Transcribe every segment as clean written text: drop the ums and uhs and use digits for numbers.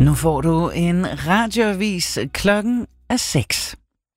Nu får du en radioavis. Klokken er 6.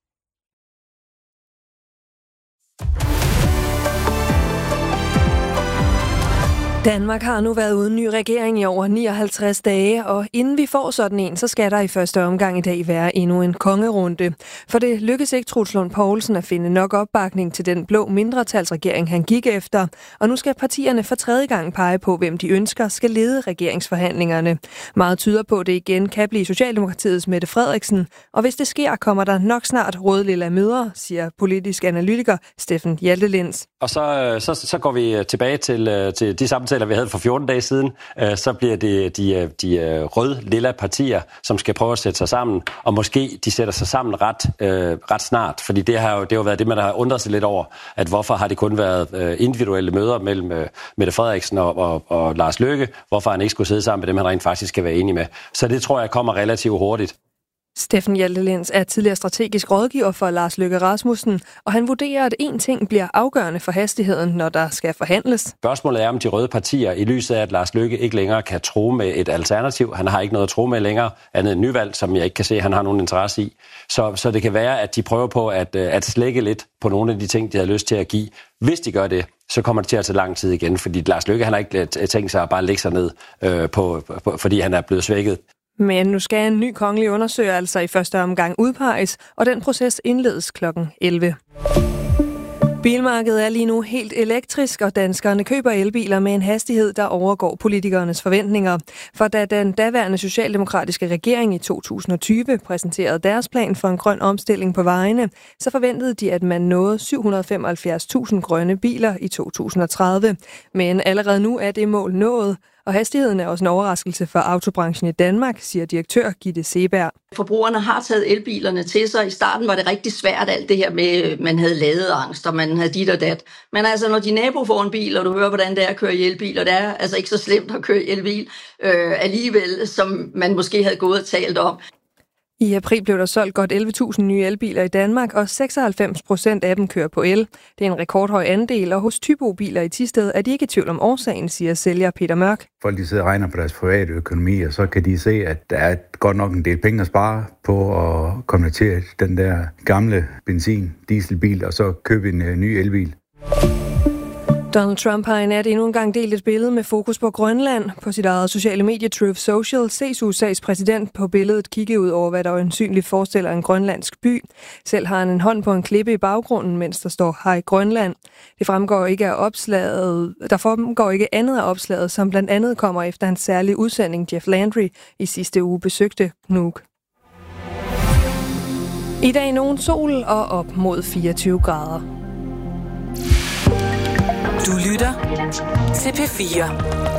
Danmark har nu været uden ny regering i over 59 dage, og inden vi får sådan en, så skal der i første omgang i dag være endnu en kongerunde. For det lykkes ikke Troels Lund Poulsen at finde nok opbakning til den blå mindretalsregering, han gik efter, og nu skal partierne for tredje gang pege på, hvem de ønsker skal lede regeringsforhandlingerne. Meget tyder på, at det igen kan blive Socialdemokratiets Mette Frederiksen, og hvis det sker, kommer der nok snart rød-lilla møder, siger politisk analytiker Steffen Hjaltelins. Og så går vi tilbage til de samtaler, vi havde for 14 dage siden. Så bliver det de rød-lilla partier, som skal prøve at sætte sig sammen, og måske de sætter sig sammen ret snart, fordi det har jo været det, man har undret sig lidt over, at hvorfor har det kun været individuelle møder mellem Mette Frederiksen og Lars Løkke, hvorfor han ikke skulle sidde sammen med dem, han rent faktisk skal være enig med. Så det tror jeg kommer relativt hurtigt. Steffen Hjaltelins er tidligere strategisk rådgiver for Lars Løkke Rasmussen, og han vurderer, at én ting bliver afgørende for hastigheden, når der skal forhandles. Spørgsmålet er, om de røde partier, i lyset af, at Lars Løkke ikke længere kan tro med et alternativ, han har ikke noget at tro med længere, andet end nyvalg, som jeg ikke kan se, han har nogen interesse i. Så det kan være, at de prøver på at slække lidt på nogle af de ting, de har lyst til at give. Hvis de gør det, så kommer det til at tage lang tid igen, fordi Lars Løkke han har ikke tænkt sig at bare lægge sig ned, fordi han er blevet svækket. Men nu skal en ny kongelig undersøger altså i første omgang udpeges, og den proces indledes kl. 11. Bilmarkedet er lige nu helt elektrisk, og danskerne køber elbiler med en hastighed, der overgår politikernes forventninger. For da den daværende socialdemokratiske regering i 2020 præsenterede deres plan for en grøn omstilling på vejene, så forventede de, at man nåede 775.000 grønne biler i 2030. Men allerede nu er det mål nået, og hastigheden er også en overraskelse for autobranchen i Danmark, siger direktør Gitte Seberg. Forbrugerne har taget elbilerne til sig. I starten var det rigtig svært, alt det her med, man havde ladeangst, og man havde dit og dat. Men altså, når din nabo får en bil, og du hører, hvordan det er at køre i elbil, og det er altså ikke så slemt at køre i elbil alligevel, som man måske havde gået og talt om. I april blev der solgt godt 11.000 nye elbiler i Danmark, og 96% af dem kører på el. Det er en rekordhøj andel, og hos Thybo-biler i Thisted er de ikke i tvivl om årsagen, siger sælger Peter Mørk. Folk de sidder og regner på deres private økonomi, og så kan de se, at der er godt nok en del penge at spare på at konvertere den der gamle benzin-dieselbil, og så købe en ny elbil. Donald Trump har i nat endnu en gang delt et billede med fokus på Grønland. På sit eget sociale medie Truth Social ses USA's præsident på billedet kigge ud over, hvad der øjensynligt forestiller en grønlandsk by. Selv har han en hånd på en klippe i baggrunden, mens der står Hej Grønland. Der fremgår ikke andet af opslaget, som blandt andet kommer efter hans særlige udsending Jeff Landry i sidste uge besøgte Nuuk. I dag nogen sol og op mod 24 grader. Du lytter til P4.